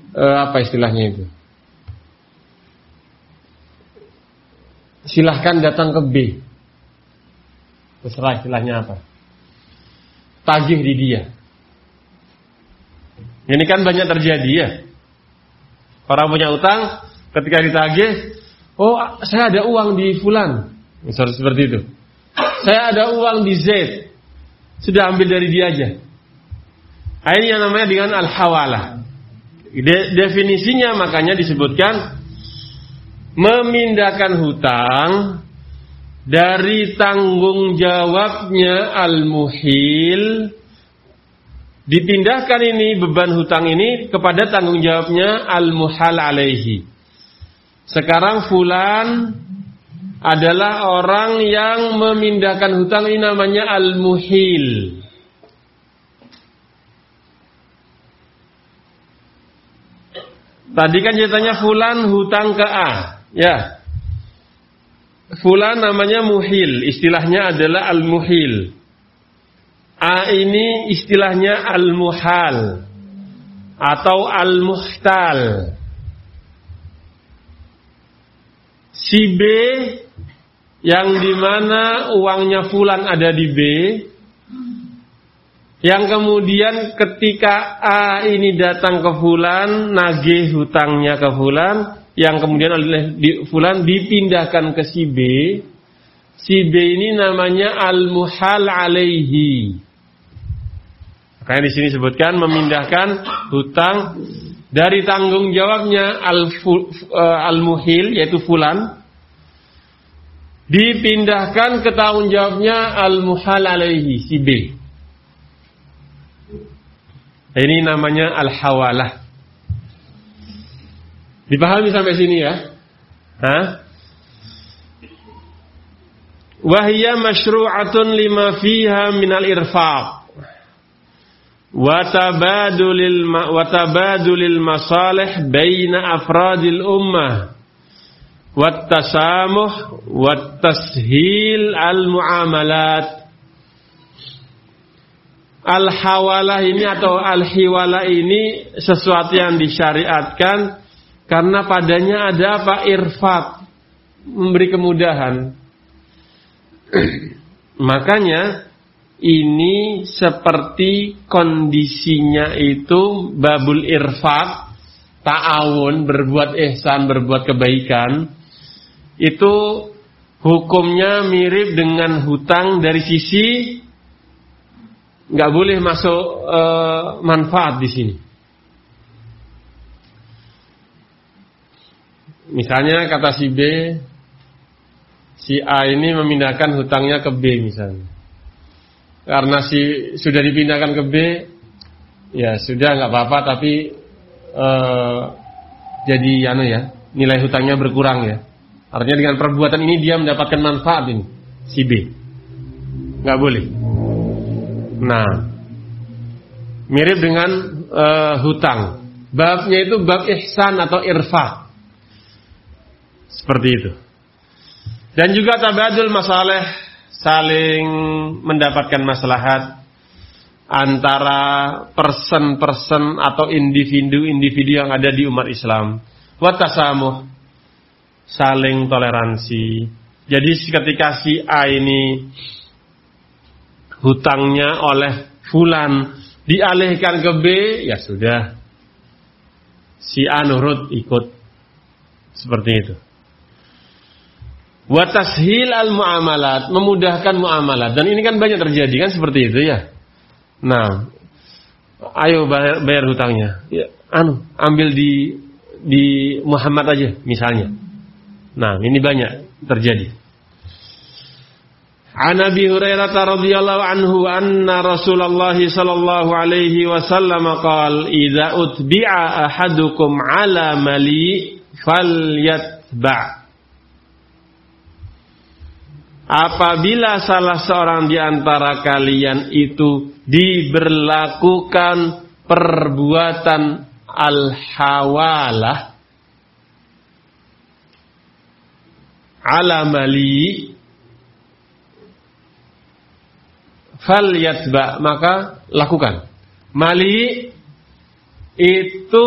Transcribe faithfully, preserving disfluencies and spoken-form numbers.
eh, apa istilahnya itu? Silahkan datang ke B. Terserah istilahnya apa. Tagih di dia. Ini kan banyak terjadi ya. Orang punya utang, ketika ditagih, oh saya ada uang di fulan, misalnya seperti itu. Saya ada uang di Z, sudah ambil dari dia aja. Nah, ini yang namanya dengan al-hawalah. De- definisinya makanya disebutkan memindahkan hutang dari tanggung jawabnya al-muhil, dipindahkan ini beban hutang ini kepada tanggung jawabnya al-muhal alaihi. Sekarang fulan adalah orang yang memindahkan hutang, ini namanya al-muhil. Tadi kan ceritanya fulan hutang ke A, ya. Fulan namanya muhil, istilahnya adalah al-muhil. A ini istilahnya al-muhal atau al-muhtal. Si B yang dimana uangnya fulan ada di B, yang kemudian ketika A ini datang ke fulan, nagih hutangnya ke fulan, yang kemudian oleh fulan dipindahkan ke si B. Si B ini namanya al-muhal alaihi. Makanya di sini sebutkan memindahkan hutang dari tanggung jawabnya al-muhil, yaitu fulan, dipindahkan ke tanggung jawabnya al-muhal alaihi, si B. Ini namanya al-hawalah. Dipahami sampai sini ya? Hah? Wahiyya masyru'atun lima fiha minal irfaq wa tabadulil wa tabadulil masalih baina afradil ummah wat tasamuh wat tashil al muamalat. Al hawalah ini atau al hiwalah ini sesuatu yang disyariatkan karena padanya ada apa? Irfaq, memberi kemudahan. Makanya ini seperti kondisinya itu babul irfaq, ta'awun, berbuat ihsan, berbuat kebaikan. Itu hukumnya mirip dengan hutang dari sisi nggak boleh masuk e, manfaat di sini. Misalnya kata si B, si A ini memindahkan hutangnya ke B misalnya. Karena si sudah dipindahkan ke B, ya sudah nggak apa-apa, tapi eh, jadi anu ya, nilai hutangnya berkurang ya. Artinya dengan perbuatan ini dia mendapatkan manfaat ini, si B. Nggak boleh. Nah, mirip dengan eh, hutang. Babnya itu bab ihsan atau irfaq. Seperti itu. Dan juga tabadul masalah, saling mendapatkan maslahat antara person-person atau individu-individu yang ada di umat Islam. Wa tasamuh, saling toleransi. Jadi ketika si A ini hutangnya oleh fulan dialihkan ke B, ya sudah, si A nurut ikut. Seperti itu. Wa tashil al muamalat, memudahkan muamalat. Dan ini kan banyak terjadi kan seperti itu ya. Nah, ayo bayar, bayar hutangnya. Ya, anu, ambil di di Muhammad aja misalnya. Nah, ini banyak terjadi. An Abi Hurairah radhiyallahu anhu anna Rasulullah sallallahu alaihi wasallam qala idza utbi'a ahadukum ala mali falyatba'. Apabila salah seorang di antara kalian itu diberlakukan perbuatan al-hawalah ala mali falyatba, maka lakukan. Mali itu